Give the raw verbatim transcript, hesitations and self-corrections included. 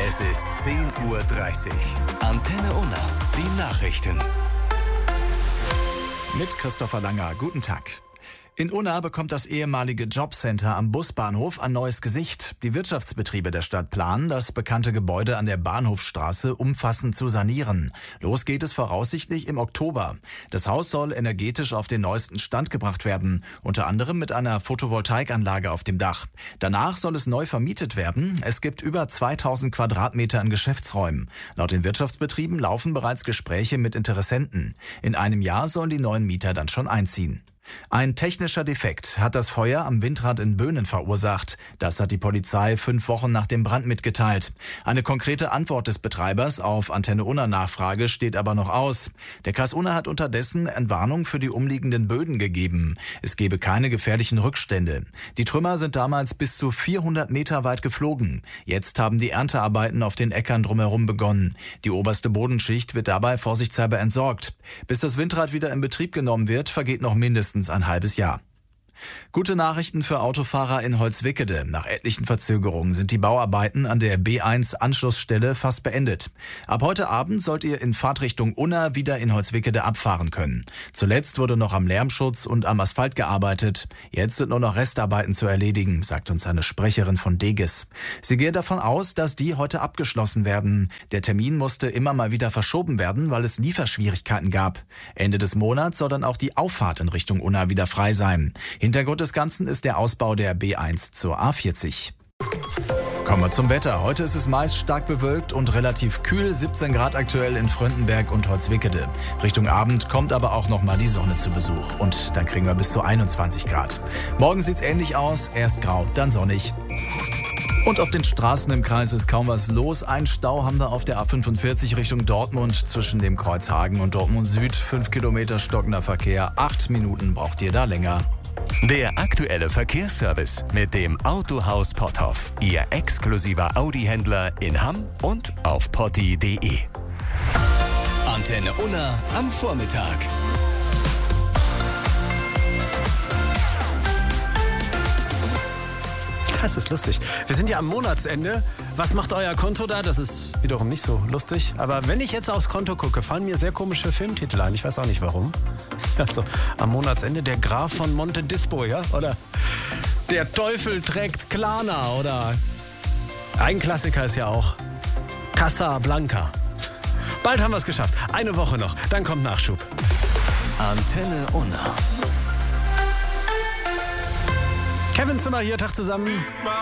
Es ist zehn Uhr dreißig. Antenne Unna, die Nachrichten. Mit Christopher Langer. Guten Tag. In Unna bekommt das ehemalige Jobcenter am Busbahnhof ein neues Gesicht. Die Wirtschaftsbetriebe der Stadt planen, das bekannte Gebäude an der Bahnhofstraße umfassend zu sanieren. Los geht es voraussichtlich im Oktober. Das Haus soll energetisch auf den neuesten Stand gebracht werden, unter anderem mit einer Photovoltaikanlage auf dem Dach. Danach soll es neu vermietet werden. Es gibt über zweitausend Quadratmeter an Geschäftsräumen. Laut den Wirtschaftsbetrieben laufen bereits Gespräche mit Interessenten. In einem Jahr sollen die neuen Mieter dann schon einziehen. Ein technischer Defekt hat das Feuer am Windrad in Böhnen verursacht. Das hat die Polizei fünf Wochen nach dem Brand mitgeteilt. Eine konkrete Antwort des Betreibers auf Antenne Unna Nachfrage steht aber noch aus. Der Kreis Unna hat unterdessen Entwarnung für die umliegenden Böden gegeben. Es gebe keine gefährlichen Rückstände. Die Trümmer sind damals bis zu vierhundert Meter weit geflogen. Jetzt haben die Erntearbeiten auf den Äckern drumherum begonnen. Die oberste Bodenschicht wird dabei vorsichtshalber entsorgt. Bis das Windrad wieder in Betrieb genommen wird, vergeht noch mindestens ein halbes Jahr. Gute Nachrichten für Autofahrer in Holzwickede. Nach etlichen Verzögerungen sind die Bauarbeiten an der B eins Anschlussstelle fast beendet. Ab heute Abend sollt ihr in Fahrtrichtung Unna wieder in Holzwickede abfahren können. Zuletzt wurde noch am Lärmschutz und am Asphalt gearbeitet. Jetzt sind nur noch Restarbeiten zu erledigen, sagt uns eine Sprecherin von Deges. Sie geht davon aus, dass die heute abgeschlossen werden. Der Termin musste immer mal wieder verschoben werden, weil es Lieferschwierigkeiten gab. Ende des Monats soll dann auch die Auffahrt in Richtung Unna wieder frei sein. Hintergrund des Ganzen ist der Ausbau der B eins zur A vierzig. Kommen wir zum Wetter. Heute ist es meist stark bewölkt und relativ kühl, siebzehn Grad aktuell in Fröndenberg und Holzwickede. Richtung Abend kommt aber auch noch mal die Sonne zu Besuch und dann kriegen wir bis zu einundzwanzig Grad. Morgen sieht's ähnlich aus, erst grau, dann sonnig. Und auf den Straßen im Kreis ist kaum was los. Ein Stau haben wir auf der A fünfundvierzig Richtung Dortmund zwischen dem Kreuz Hagen und Dortmund Süd. Fünf Kilometer stockender Verkehr, acht Minuten braucht ihr da länger. Der aktuelle Verkehrsservice mit dem Autohaus Potthoff. Ihr exklusiver Audi-Händler in Hamm und auf potti punkt de. Antenne Unna am Vormittag. Das ist lustig. Wir sind ja am Monatsende. Was macht euer Konto da? Das ist wiederum nicht so lustig. Aber wenn ich jetzt aufs Konto gucke, fallen mir sehr komische Filmtitel ein. Ich weiß auch nicht warum. Also am Monatsende der Graf von Monte Dispo, ja? Oder der Teufel trägt Klana. Oder ein Klassiker ist ja auch Casablanca. Bald haben wir es geschafft. Eine Woche noch. Dann kommt Nachschub. Antenne Unna. Kevin Zimmer hier, Tag zusammen.